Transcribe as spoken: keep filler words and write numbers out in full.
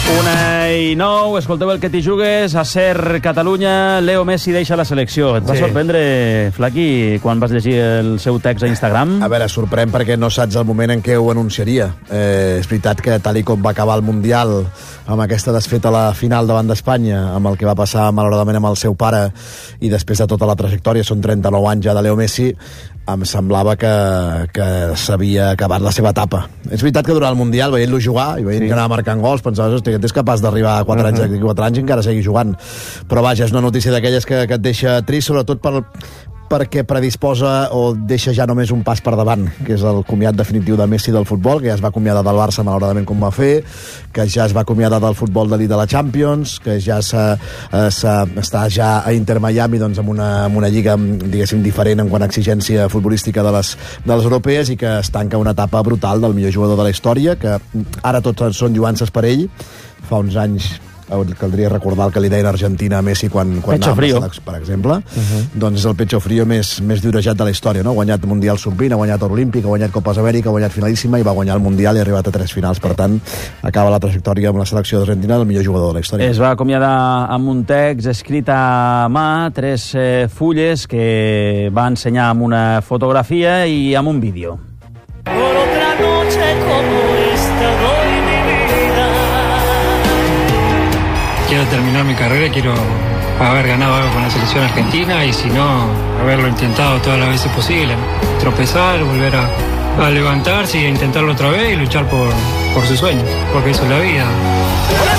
Una i nou, escolteu el que t'hi jugues, a Ser Catalunya, Leo Messi deixa la selecció. Et va sí. sorprendre, Flaqui, quan vas llegir el seu text a Instagram? A veure, sorprèn perquè no saps el moment en què ho anunciaria. Eh, és veritat que tal i com va acabar el Mundial, amb aquesta desfeta a la final davant d'Espanya, amb el que va passar malauradament amb el seu pare, i després de tota la trajectòria, són trenta-nou anys ja de Leo Messi, em semblava que, que s'havia acabat la seva etapa. És veritat que durant el Mundial, veient-lo jugar i veient sí. que anava marcant gols, pensaves, hosti, que és capaç d'arribar a quatre anys, uh-huh. quatre anys i encara seguir jugant. Però vaja, és una notícia d'aquelles que, que et deixa trist, sobretot per, perquè predisposa o deixa ja només un pas per davant, que és el comiat definitiu de Messi del futbol, que ja es va acomiadar del Barça malauradament com va fer, que ja es va acomiadar del futbol d'elit de la Champions, que ja s'ha, s'ha, està ja a Inter Miami doncs, amb, una, amb una lliga diguéssim diferent en quant a exigència futbolística de les, de les europees, i que es tanca una etapa brutal del millor jugador de la història, que ara tots són lluances per ell. Fa uns anys caldria recordar el que li deien a Argentina a Messi quan, quan pecho frío, per exemple. Uh-huh. Doncs és el pecho frío més, més diurejat de la història, no? Ha guanyat Mundial sub vint, ha guanyat Or Olímpic, ha guanyat Copes Amèrica, ha guanyat finalíssima i va guanyar el Mundial i ha arribat a tres finals. Per tant, acaba la trajectòria amb la selecció d'Argentina del millor jugador de la història. Es va acomiadar amb un text escrit a mà, tres eh, fulles que va ensenyar amb una fotografia i amb un vídeo. Por otra noche como esta doy mi vida. Quiero terminar mi carrera, quiero haber ganado algo con la selección argentina y si no, haberlo intentado todas las veces posible. Tropezar, volver a, a levantarse y a intentarlo otra vez y luchar por, por sus sueños, porque eso es la vida.